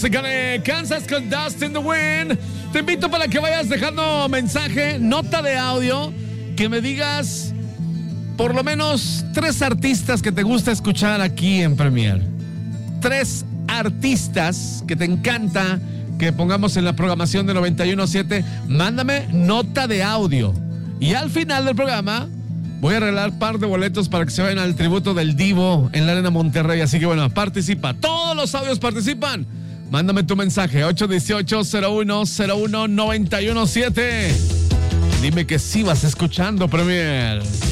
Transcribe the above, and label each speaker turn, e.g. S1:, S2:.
S1: música de Kansas con Dust in the Wind. Te invito para que vayas dejando mensaje, nota de audio, que me digas por lo menos 3 artistas que te gusta escuchar aquí en Premier. 3 artistas que te encanta que pongamos en la programación de 91.7. Mándame nota de audio. Y al final del programa voy a regalar par de boletos para que se vayan al tributo del Divo en la Arena Monterrey. Así que bueno, participa. Todos los audios participan. Mándame tu mensaje, 818-0101-917. Dime que sí vas escuchando Premier.